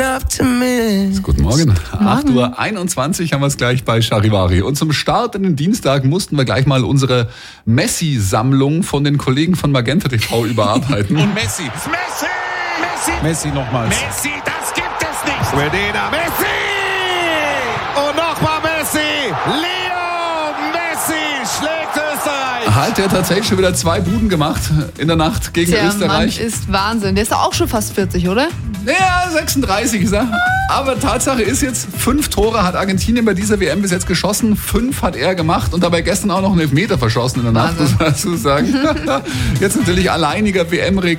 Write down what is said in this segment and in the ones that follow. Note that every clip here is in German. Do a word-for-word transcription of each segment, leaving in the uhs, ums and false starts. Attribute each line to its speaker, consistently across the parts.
Speaker 1: enough to miss.
Speaker 2: Guten Morgen. acht Uhr einundzwanzig haben wir es gleich bei Charivari. Und zum Start in den Dienstag mussten wir gleich mal unsere Messi-Sammlung von den Kollegen von Magenta T V überarbeiten.
Speaker 3: Und Messi. Messi! Messi! Messi nochmals. Messi, das gibt es nicht. Medina, Messi! Und nochmal Messi! Leo Messi schlägt Österreich!
Speaker 2: Hat er tatsächlich schon wieder zwei Buden gemacht in der Nacht gegen
Speaker 4: der
Speaker 2: Österreich.
Speaker 4: Mann ist Wahnsinn. Der ist doch auch schon fast vierzig, oder?
Speaker 2: Ja, sechsunddreißig ist er. Aber Tatsache ist jetzt, fünf Tore hat Argentinien bei dieser W M bis jetzt geschossen. Fünf hat er gemacht und dabei gestern auch noch einen Elfmeter verschossen in der Nacht, muss man dazu sagen. Jetzt natürlich alleiniger W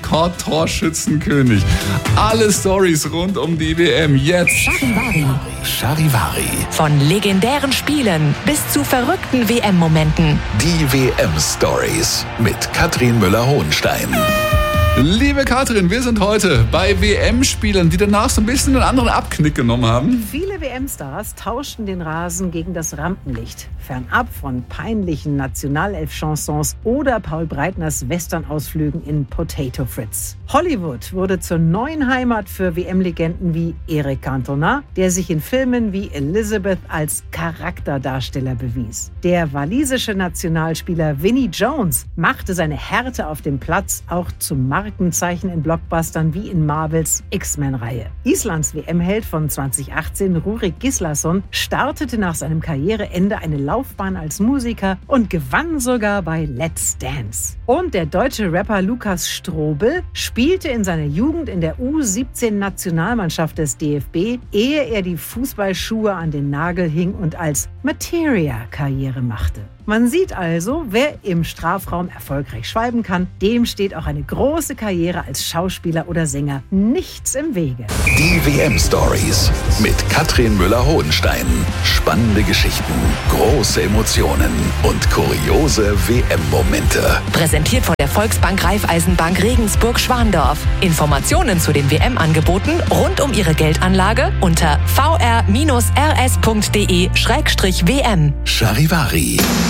Speaker 2: M-Rekord-Torschützenkönig. Alle Storys rund um die W M jetzt.
Speaker 5: Charivari.
Speaker 6: Charivari.
Speaker 5: Von legendären Spielen bis zu verrückten W M-Momenten.
Speaker 6: Die W M-Stories mit Katrin Müller-Hohenstein.
Speaker 2: Liebe Katrin, wir sind heute bei W M-Spielern, die danach so ein bisschen einen anderen Abknick genommen haben.
Speaker 7: Viele W M-Stars tauschten den Rasen gegen das Rampenlicht. Fernab von peinlichen Nationalelf-Chansons oder Paul Breitners Western-Ausflügen in Potato Fritz. Hollywood wurde zur neuen Heimat für W M-Legenden wie Eric Cantona, der sich in Filmen wie Elizabeth als Charakterdarsteller bewies. Der walisische Nationalspieler Vinnie Jones machte seine Härte auf dem Platz auch zum Markenzeichen in Blockbustern wie in Marvels X-Men-Reihe. Islands W M-Held von zwanzig achtzehn, Rúrik Gíslason, startete nach seinem Karriereende eine Laufbahn als Musiker und gewann sogar bei Let's Dance. Und der deutsche Rapper Lukas Strobel spielte in seiner Jugend in der U siebzehn Nationalmannschaft des D F B, ehe er die Fußballschuhe an den Nagel hing und als Materia Karriere machte. Man sieht also, wer im Strafraum erfolgreich schwalben kann, dem steht auch eine große Karriere als Schauspieler oder Sänger nichts im Wege.
Speaker 6: Die W M-Stories mit Katrin Müller-Hohenstein. Spannende Geschichten, große Emotionen und kuriose W M-Momente.
Speaker 5: Präsentiert von der Volksbank Raiffeisenbank Regensburg-Schwandorf. Informationen zu den W M-Angeboten rund um Ihre Geldanlage unter v r bindestrich r s punkt d e schrägstrich w m.
Speaker 6: Charivari.